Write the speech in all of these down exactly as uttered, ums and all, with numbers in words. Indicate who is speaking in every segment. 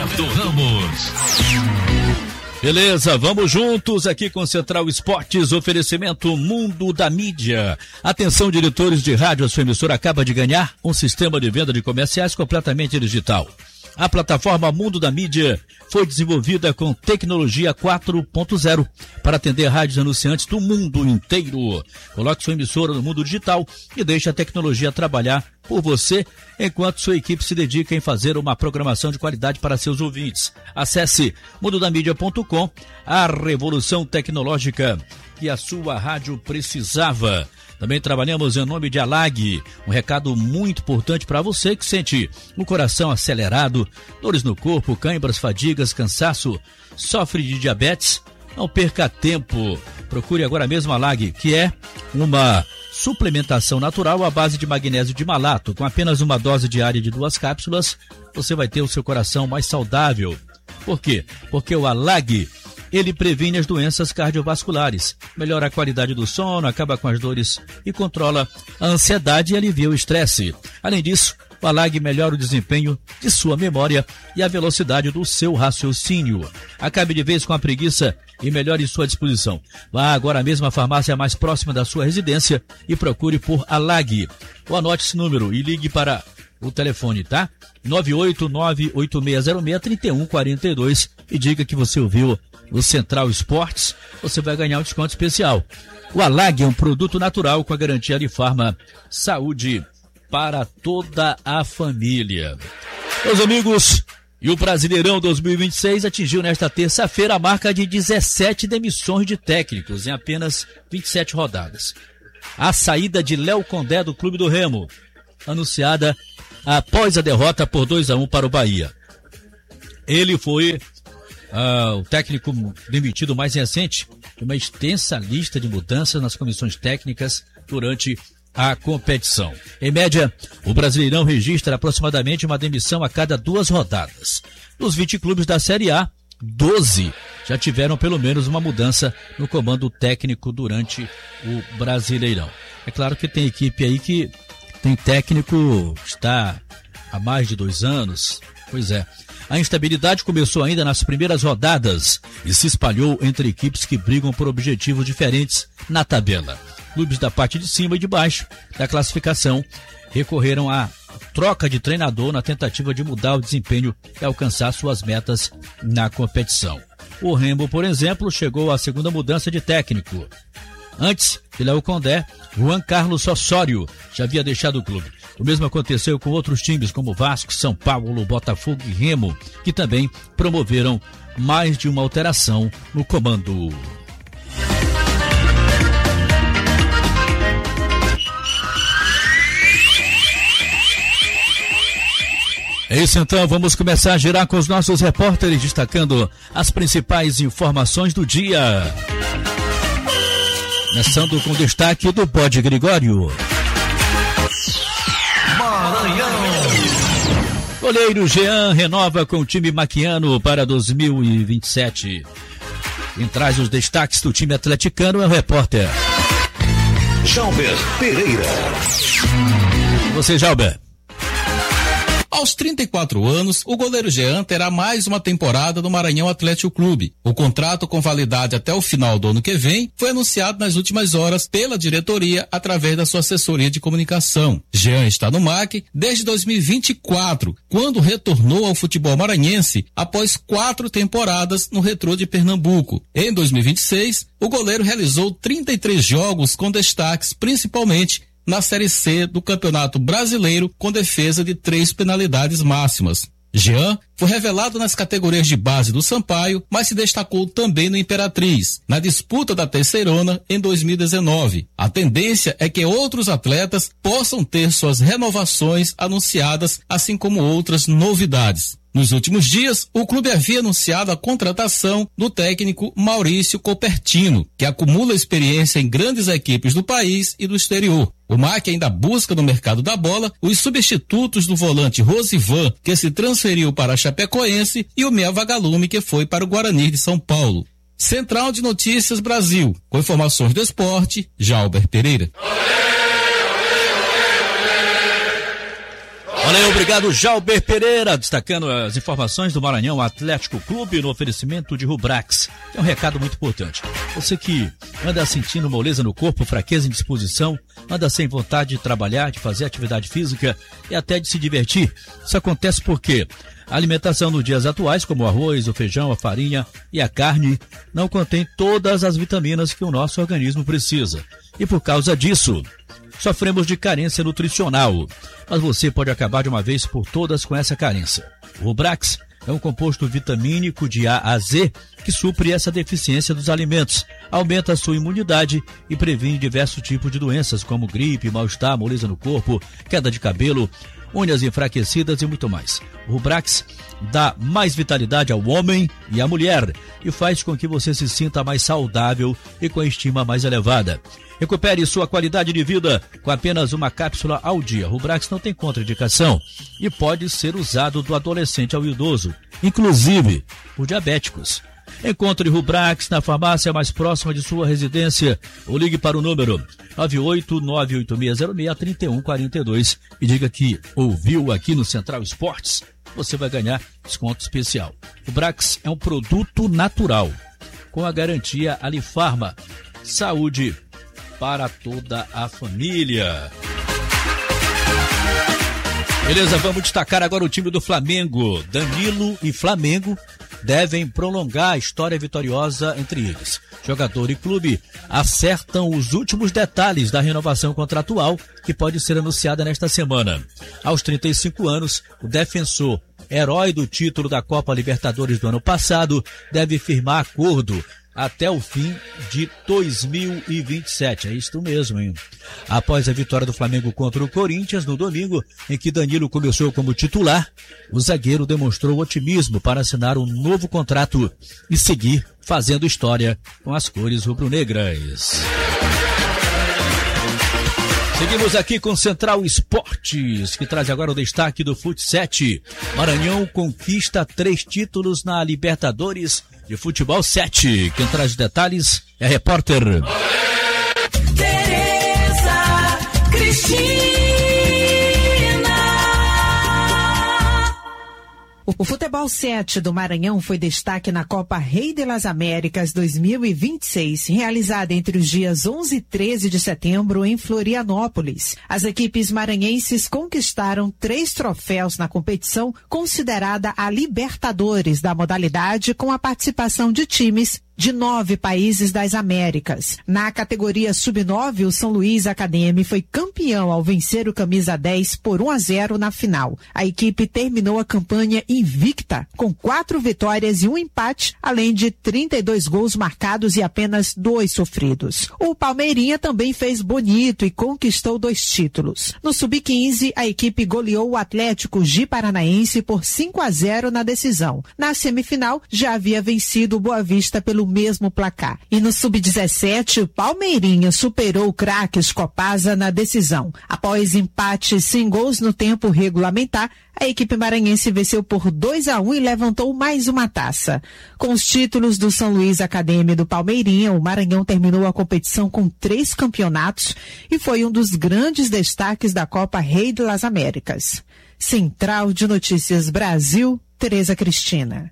Speaker 1: Roberto Ramos.
Speaker 2: Beleza, vamos juntos aqui com Central Esportes, oferecimento Mundo da Mídia. Atenção, diretores de rádio, a sua emissora acaba de ganhar um sistema de venda de comerciais completamente digital. A plataforma Mundo da Mídia foi desenvolvida com tecnologia quatro ponto zero para atender rádios anunciantes do mundo inteiro. Coloque sua emissora no mundo digital e deixe a tecnologia trabalhar por você, enquanto sua equipe se dedica em fazer uma programação de qualidade para seus ouvintes. Acesse mundo da mídia ponto com, a revolução tecnológica que a sua rádio precisava. Também trabalhamos em nome de Alag, um recado muito importante para você que sente o coração acelerado, dores no corpo, cãibras, fadigas, cansaço, sofre de diabetes. Não perca tempo, procure agora mesmo a Alag, que é uma suplementação natural à base de magnésio de malato. Com apenas uma dose diária de duas cápsulas, você vai ter o seu coração mais saudável. Por quê? Porque o Alag, ele previne as doenças cardiovasculares, melhora a qualidade do sono, acaba com as dores e controla a ansiedade e alivia o estresse. Além disso, o Alag melhora o desempenho de sua memória e a velocidade do seu raciocínio. Acabe de vez com a preguiça e melhore sua disposição. Vá agora mesmo à farmácia mais próxima da sua residência e procure por Alag. Ou anote esse número e ligue para o telefone, tá? nove oito nove, oito seis zero seis, três um quatro dois e diga que você ouviu no Central Esportes, você vai ganhar um desconto especial. O Alag é um produto natural com a garantia de Farma Saúde para toda a família. Meus amigos, e o Brasileirão dois mil e vinte e seis atingiu nesta terça-feira a marca de dezessete demissões de técnicos em apenas vinte e sete rodadas. A saída de Léo Condé do Clube do Remo, anunciada após a derrota por dois a um para o Bahia. Ele foi uh, o técnico demitido mais recente de uma extensa lista de mudanças nas comissões técnicas durante a competição. Em média, o Brasileirão registra aproximadamente uma demissão a cada duas rodadas. Dos vinte clubes da Série A, doze já tiveram pelo menos uma mudança no comando técnico durante o Brasileirão. É claro que tem equipe aí que tem técnico que está há mais de dois anos. Pois é. A instabilidade começou ainda nas primeiras rodadas e se espalhou entre equipes que brigam por objetivos diferentes na tabela. Clubes da parte de cima e de baixo da classificação recorreram à troca de treinador na tentativa de mudar o desempenho e alcançar suas metas na competição. O Remo, por exemplo, chegou à segunda mudança de técnico. Antes de Léo Condé, Juan Carlos Osório já havia deixado o clube. O mesmo aconteceu com outros times como Vasco, São Paulo, Botafogo e Remo, que também promoveram mais de uma alteração no comando. É isso então, vamos começar a girar com os nossos repórteres, destacando as principais informações do dia. Começando com destaque do Bode Gregório.
Speaker 1: Maranhão.
Speaker 2: Goleiro Jean renova com o time maquiano para dois mil e vinte e sete. Quem traz os destaques do time atleticano é o repórter
Speaker 1: Jalber Pereira.
Speaker 2: E você, Jalber?
Speaker 3: Aos trinta e quatro anos, o goleiro Jean terá mais uma temporada no Maranhão Atlético Clube. O contrato com validade até o final do ano que vem foi anunciado nas últimas horas pela diretoria através da sua assessoria de comunicação. Jean está no M A C desde dois mil e vinte e quatro, quando retornou ao futebol maranhense após quatro temporadas no Retrô de Pernambuco. Em dois mil e vinte e seis, o goleiro realizou trinta e três jogos com destaques principalmente na Série C do Campeonato Brasileiro, com defesa de três penalidades máximas. Jean foi revelado nas categorias de base do Sampaio, mas se destacou também no Imperatriz, na disputa da Terceirona em dois mil e dezenove. A tendência é que outros atletas possam ter suas renovações anunciadas, assim como outras novidades. Nos últimos dias, o clube havia anunciado a contratação do técnico Maurício Copertino, que acumula experiência em grandes equipes do país e do exterior. O M A C ainda busca no mercado da bola os substitutos do volante Rosivan, que se transferiu para a Chapecoense, e o meia Vagalume, que foi para o Guarani de São Paulo. Central de Notícias Brasil, com informações do esporte, Jalber Pereira.
Speaker 2: Olha aí, obrigado, Jalber Pereira, destacando as informações do Maranhão Atlético Clube no oferecimento de Rubrax. É um recado muito importante. Você que anda sentindo moleza no corpo, fraqueza em disposição, anda sem vontade de trabalhar, de fazer atividade física e até de se divertir. Isso acontece porque a alimentação nos dias atuais, como o arroz, o feijão, a farinha e a carne, não contém todas as vitaminas que o nosso organismo precisa. E por causa disso, sofremos de carência nutricional. Mas você pode acabar de uma vez por todas com essa carência. O Rubrax é um composto vitamínico de A a Z que supre essa deficiência dos alimentos, aumenta a sua imunidade e previne diversos tipos de doenças como gripe, mal-estar, moleza no corpo, queda de cabelo, unhas enfraquecidas e muito mais. O Rubrax dá mais vitalidade ao homem e à mulher e faz com que você se sinta mais saudável e com a estima mais elevada. Recupere sua qualidade de vida com apenas uma cápsula ao dia. Rubrax não tem contraindicação e pode ser usado do adolescente ao idoso, inclusive por diabéticos. Encontre Rubrax na farmácia mais próxima de sua residência ou ligue para o número nove oito nove oito seis zero seis três um quatro dois e diga que ouviu aqui no Central Esportes. Você vai ganhar desconto especial. Rubrax é um produto natural com a garantia Alifarma. Saúde para toda a família. Beleza, vamos destacar agora o time do Flamengo. Danilo e Flamengo devem prolongar a história vitoriosa entre eles. Jogador e clube acertam os últimos detalhes da renovação contratual que pode ser anunciada nesta semana. Aos trinta e cinco anos, o defensor, herói do título da Copa Libertadores do ano passado, deve firmar acordo até o fim de dois mil e vinte e sete. É isso mesmo, hein? Após a vitória do Flamengo contra o Corinthians no domingo, em que Danilo começou como titular, o zagueiro demonstrou otimismo para assinar um novo contrato e seguir fazendo história com as cores rubro-negras. Seguimos aqui com Central Esportes, que traz agora o destaque do futsal. Maranhão conquista três títulos na Libertadores de Futebol sete. Quem traz os detalhes é a repórter
Speaker 4: Tereza Cristina. O Futebol sete do Maranhão foi destaque na Copa Rei de las Américas dois mil e vinte e seis, realizada entre os dias onze e treze de setembro em Florianópolis. As equipes maranhenses conquistaram três troféus na competição, considerada a Libertadores da modalidade, com a participação de times de nove países das Américas. Na categoria sub nove, o São Luís Academy foi campeão ao vencer o camisa dez por um a zero na final. A equipe terminou a campanha invicta, com quatro vitórias e um empate, além de trinta e dois gols marcados e apenas dois sofridos. O Palmeirinha também fez bonito e conquistou dois títulos. No sub quinze, a equipe goleou o Atlético Ji Paranaense por cinco a zero na decisão. Na semifinal, já havia vencido o Boa Vista pelo mesmo placar. E no sub dezessete, o Palmeirinha superou o Craques Copasa na decisão. Após empate sem gols no tempo regulamentar, a equipe maranhense venceu por dois a um e levantou mais uma taça. Com os títulos do São Luís Academy e do Palmeirinha, o Maranhão terminou a competição com três campeonatos e foi um dos grandes destaques da Copa Rei de las Américas. Central de Notícias Brasil, Tereza Cristina.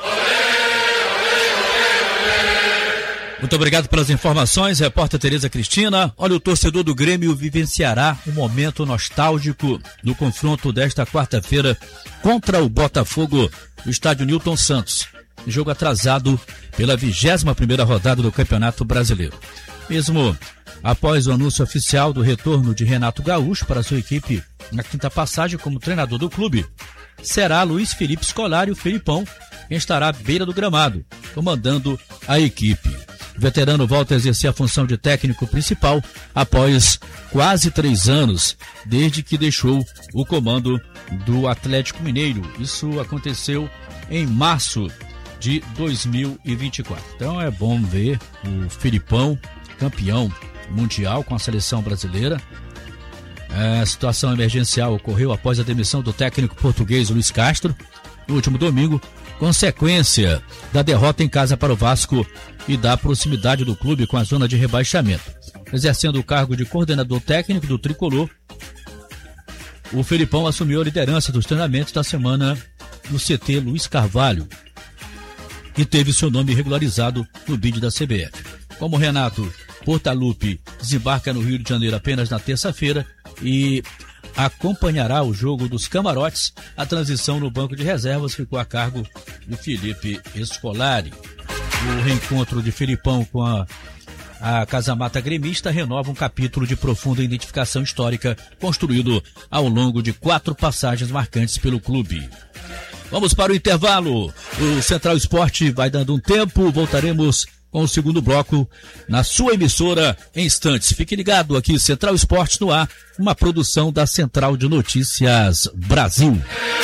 Speaker 2: Muito obrigado pelas informações, repórter Tereza Cristina. Olha, o torcedor do Grêmio vivenciará um momento nostálgico no confronto desta quarta-feira contra o Botafogo no estádio Newton Santos, jogo atrasado pela vigésima primeira rodada do Campeonato Brasileiro. Mesmo após o anúncio oficial do retorno de Renato Gaúcho para sua equipe na quinta passagem como treinador do clube, será Luiz Felipe Scolari, o Felipão, quem estará à beira do gramado, comandando a equipe. O veterano volta a exercer a função de técnico principal após quase três anos, desde que deixou o comando do Atlético Mineiro. Isso aconteceu em março de dois mil e vinte e quatro. Então é bom ver o Felipão, campeão mundial com a seleção brasileira. A situação emergencial ocorreu após a demissão do técnico português Luiz Castro no último domingo, consequência da derrota em casa para o Vasco e da proximidade do clube com a zona de rebaixamento. Exercendo o cargo de coordenador técnico do tricolor, o Felipão assumiu a liderança dos treinamentos da semana no C T Luiz Carvalho e teve seu nome regularizado no bid da C B F. Como Renato Portaluppi desembarca no Rio de Janeiro apenas na terça-feira e acompanhará o jogo dos camarotes, a transição no banco de reservas ficou a cargo de Felipe Scolari. O reencontro de Felipão com a, a Casamata gremista renova um capítulo de profunda identificação histórica construído ao longo de quatro passagens marcantes pelo clube. Vamos para o intervalo. O Central Esporte vai dando um tempo, voltaremos com o segundo bloco na sua emissora em instantes. Fique ligado aqui, Central Esportes no ar, uma produção da Central de Notícias Brasil.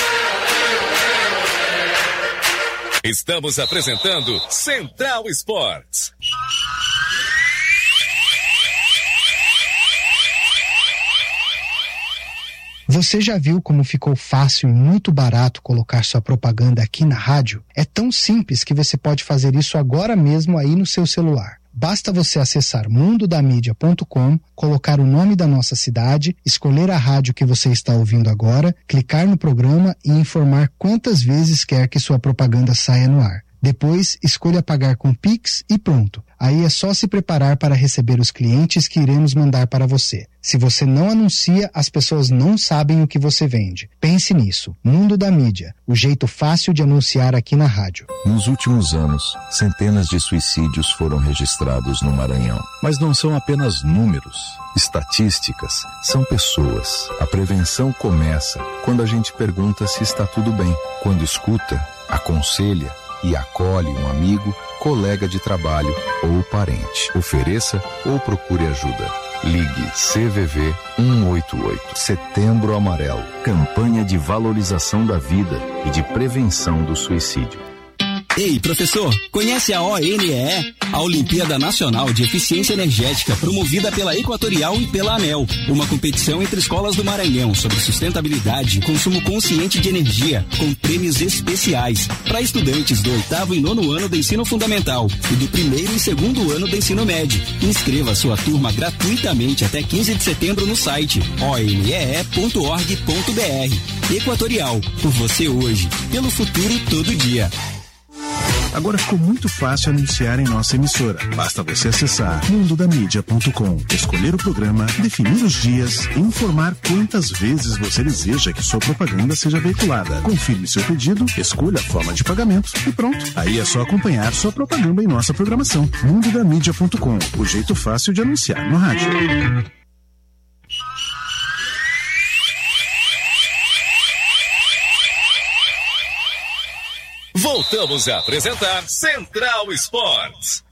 Speaker 1: Estamos apresentando Central Esportes.
Speaker 5: Você já viu como ficou fácil e muito barato colocar sua propaganda aqui na rádio? É tão simples que você pode fazer isso agora mesmo aí no seu celular. Basta você acessar mundo da mídia ponto com, colocar o nome da nossa cidade, escolher a rádio que você está ouvindo agora, clicar no programa e informar quantas vezes quer que sua propaganda saia no ar. Depois, escolha pagar com Pix e pronto. Aí é só se preparar para receber os clientes que iremos mandar para você. Se você não anuncia, as pessoas não sabem o que você vende. Pense nisso. Mundo da Mídia, o jeito fácil de anunciar aqui na rádio.
Speaker 6: Nos últimos anos, centenas de suicídios foram registrados no Maranhão. Mas não são apenas números, estatísticas, são pessoas. A prevenção começa quando a gente pergunta se está tudo bem, quando escuta, aconselha e acolhe um amigo, colega de trabalho ou parente. Ofereça ou procure ajuda. Ligue C V V um oito oito. Setembro Amarelo. Campanha de valorização da vida e de prevenção do suicídio.
Speaker 7: Ei, professor, conhece a O N E E? A Olimpíada Nacional de Eficiência Energética, promovida pela Equatorial e pela ANEEL. Uma competição entre escolas do Maranhão sobre sustentabilidade e consumo consciente de energia, com prêmios especiais para estudantes do oitavo e nono ano do ensino fundamental e do primeiro e segundo ano do ensino médio. Inscreva sua turma gratuitamente até quinze de setembro no site o n e e ponto org ponto b r. Equatorial, por você hoje, pelo futuro todo dia.
Speaker 8: Agora ficou muito fácil anunciar em nossa emissora. Basta você acessar mundo da mídia ponto com, escolher o programa, definir os dias e informar quantas vezes você deseja que sua propaganda seja veiculada. Confirme seu pedido, escolha a forma de pagamento e pronto. Aí é só acompanhar sua propaganda em nossa programação. mundo da mídia ponto com, o jeito fácil de anunciar no rádio.
Speaker 1: Voltamos a apresentar Central Esportes.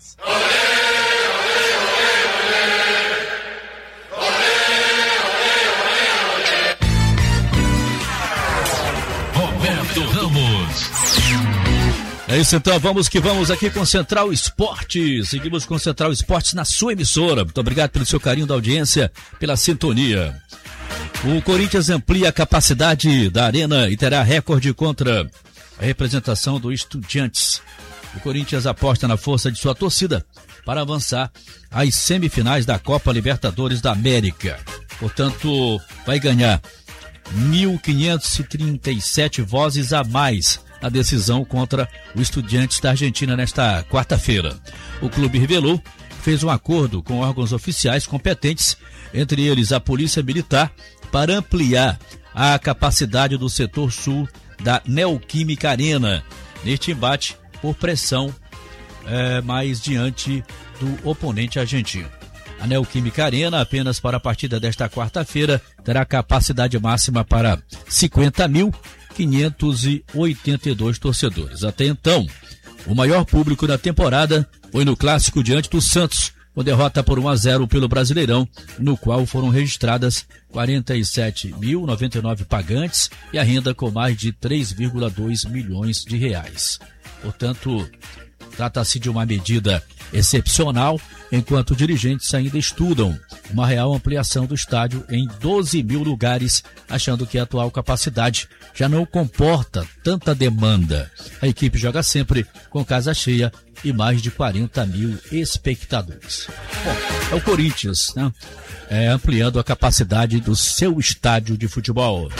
Speaker 1: Roberto Ramos.
Speaker 2: É isso então, vamos que vamos aqui com Central Esportes. Seguimos com Central Esportes na sua emissora. Muito obrigado pelo seu carinho da audiência, pela sintonia. O Corinthians amplia a capacidade da arena e terá recorde contra a representação do Estudiantes. O Corinthians aposta na força de sua torcida para avançar às semifinais da Copa Libertadores da América. Portanto, vai ganhar mil quinhentas e trinta e sete vozes a mais na decisão contra o Estudiantes da Argentina nesta quarta-feira. O clube revelou que fez um acordo com órgãos oficiais competentes, entre eles a Polícia Militar, para ampliar a capacidade do setor sul da Neoquímica Arena, neste embate por pressão, é, mais diante do oponente argentino. A Neoquímica Arena, apenas para a partida desta quarta-feira, terá capacidade máxima para cinquenta mil quinhentos e oitenta e dois torcedores. Até então, o maior público da temporada foi no clássico diante do Santos, com derrota por um a zero pelo Brasileirão, no qual foram registradas quarenta e sete mil e noventa e nove pagantes e a renda com mais de três vírgula dois milhões de reais. Portanto, trata-se de uma medida excepcional, enquanto dirigentes ainda estudam uma real ampliação do estádio em doze mil lugares, achando que a atual capacidade já não comporta tanta demanda. A equipe joga sempre com casa cheia e mais de quarenta mil espectadores. Bom, é o Corinthians, né? É, ampliando a capacidade do seu estádio de futebol.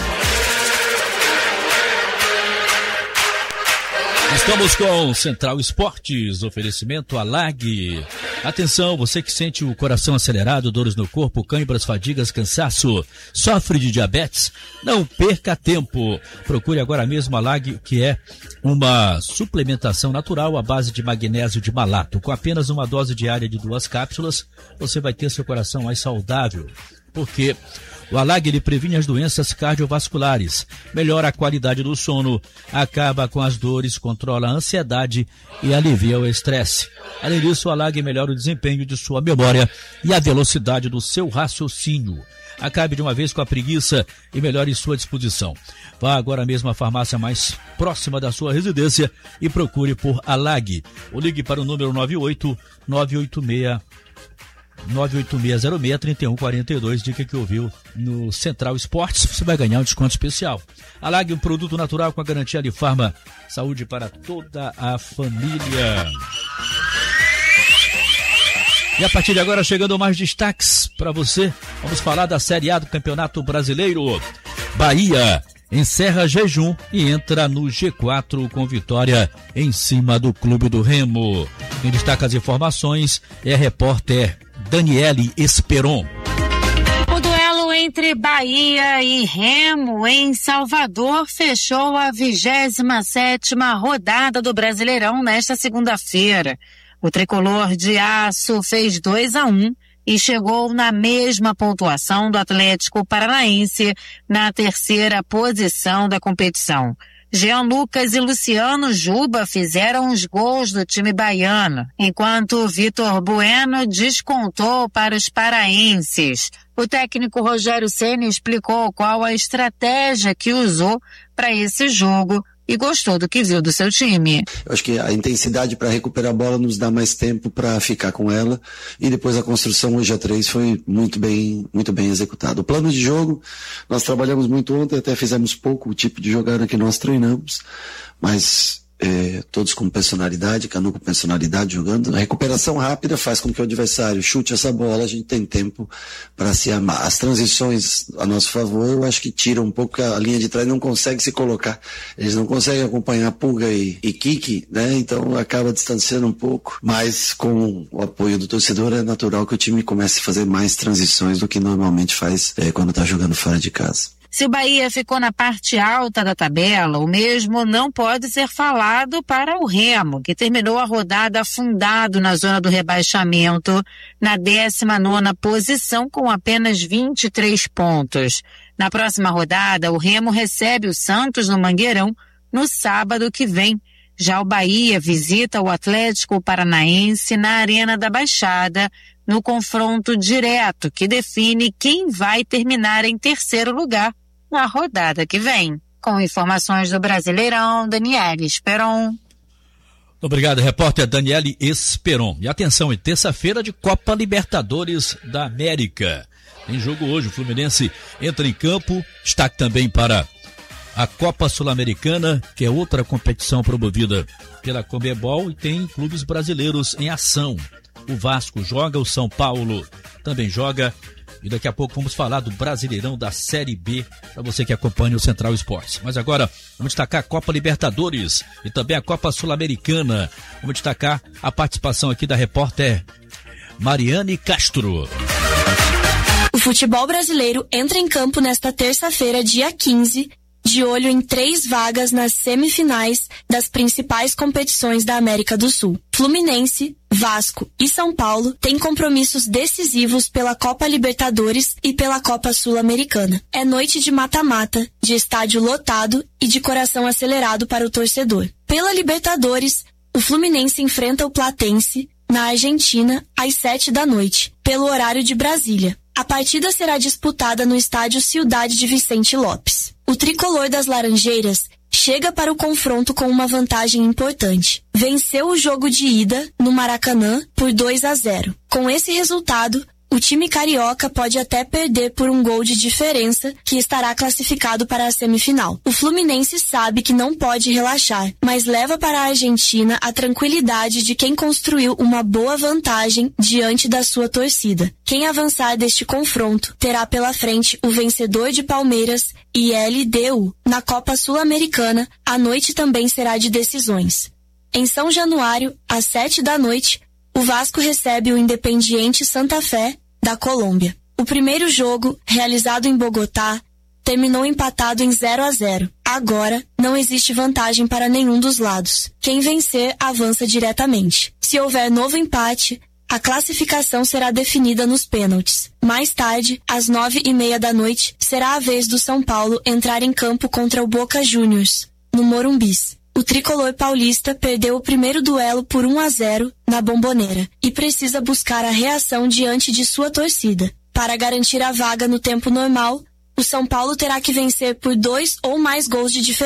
Speaker 2: Estamos com Central Esportes, oferecimento Alag. Atenção, você que sente o coração acelerado, dores no corpo, câimbras, fadigas, cansaço, sofre de diabetes, não perca tempo. Procure agora mesmo Alag, que é uma suplementação natural à base de magnésio de malato. Com apenas uma dose diária de duas cápsulas, você vai ter seu coração mais saudável. Porque o Alag, ele previne as doenças cardiovasculares, melhora a qualidade do sono, acaba com as dores, controla a ansiedade e alivia o estresse. Além disso, o Alag melhora o desempenho de sua memória e a velocidade do seu raciocínio. Acabe de uma vez com a preguiça e melhore sua disposição. Vá agora mesmo à farmácia mais próxima da sua residência e procure por Alag. Ou ligue para o número nove oito nove oito seis nove oito seis zero seis três um quatro dois, dica que ouviu no Central Esportes, você vai ganhar um desconto especial. Alag, um produto natural com a garantia de Farma, saúde para toda a família. E a partir de agora, chegando mais destaques para você, vamos falar da Série A do Campeonato Brasileiro. Bahia encerra jejum e entra no G quatro com vitória em cima do Clube do Remo. Quem destaca as informações é a repórter Daniele Esperon.
Speaker 9: O duelo entre Bahia e Remo em Salvador fechou a vigésima sétima rodada do Brasileirão nesta segunda-feira. O tricolor de aço fez dois a um e chegou na mesma pontuação do Atlético Paranaense na terceira posição da competição. Jean Lucas e Luciano Juba fizeram os gols do time baiano, enquanto Vitor Bueno descontou para os paraenses. O técnico Rogério Ceni explicou qual a estratégia que usou para esse jogo e gostou do que viu do seu time.
Speaker 10: Eu acho que a intensidade para recuperar a bola nos dá mais tempo para ficar com ela, e depois a construção hoje a três foi muito bem, muito bem executada. O plano de jogo, nós trabalhamos muito ontem, até fizemos pouco o tipo de jogada que nós treinamos, mas é, todos com personalidade, Canu com personalidade jogando. A recuperação rápida faz com que o adversário chute essa bola, a gente tem tempo para se amar. As transições a nosso favor, eu acho que tiram um pouco, a linha de trás não consegue se colocar, eles não conseguem acompanhar Pulga e, e Kiki, né? Então acaba distanciando um pouco, mas com o apoio do torcedor é natural que o time comece a fazer mais transições do que normalmente faz é, quando está jogando fora de casa.
Speaker 9: Se o Bahia ficou na parte alta da tabela, o mesmo não pode ser falado para o Remo, que terminou a rodada afundado na zona do rebaixamento, na décima nona posição, com apenas vinte e três pontos. Na próxima rodada, o Remo recebe o Santos no Mangueirão no sábado que vem. Já o Bahia visita o Atlético Paranaense na Arena da Baixada, no confronto direto que define quem vai terminar em terceiro lugar na rodada que vem. Com informações do Brasileirão, Daniele Esperon.
Speaker 2: Obrigado, repórter Daniele Esperon. E atenção, em terça-feira de Copa Libertadores da América. Tem jogo hoje, o Fluminense entra em campo, destaque também para a Copa Sul-Americana, que é outra competição promovida pela Conmebol, e tem clubes brasileiros em ação. O Vasco joga, o São Paulo também joga, e daqui a pouco vamos falar do Brasileirão da Série B, para você que acompanha o Central Esportes. Mas agora vamos destacar a Copa Libertadores e também a Copa Sul-Americana. Vamos destacar a participação aqui da repórter Mariane Castro.
Speaker 11: O futebol brasileiro entra em campo nesta terça-feira, dia quinze, de olho em três vagas nas semifinais das principais competições da América do Sul. Fluminense, Vasco e São Paulo têm compromissos decisivos pela Copa Libertadores e pela Copa Sul-Americana. É noite de mata-mata, de estádio lotado e de coração acelerado para o torcedor. Pela Libertadores, o Fluminense enfrenta o Platense na Argentina às sete da noite, pelo horário de Brasília. A partida será disputada no estádio Cidade de Vicente Lopes. O tricolor das Laranjeiras chega para o confronto com uma vantagem importante. Venceu o jogo de ida no Maracanã por dois a zero. Com esse resultado, o time carioca pode até perder por um gol de diferença, que estará classificado para a semifinal. O Fluminense sabe que não pode relaxar, mas leva para a Argentina a tranquilidade de quem construiu uma boa vantagem diante da sua torcida. Quem avançar deste confronto terá pela frente o vencedor de Palmeiras e L D U. Na Copa Sul-Americana, a noite também será de decisões. Em São Januário, às sete da noite, o Vasco recebe o Independiente Santa Fé, da Colômbia. O primeiro jogo, realizado em Bogotá, terminou empatado em zero a zero. Agora, não existe vantagem para nenhum dos lados. Quem vencer, avança diretamente. Se houver novo empate, a classificação será definida nos pênaltis. Mais tarde, às nove e meia da noite, será a vez do São Paulo entrar em campo contra o Boca Juniors, no Morumbis. O tricolor paulista perdeu o primeiro duelo por um a zero na Bombonera e precisa buscar a reação diante de sua torcida. Para garantir a vaga no tempo normal, o São Paulo terá que vencer por dois ou mais gols de diferença.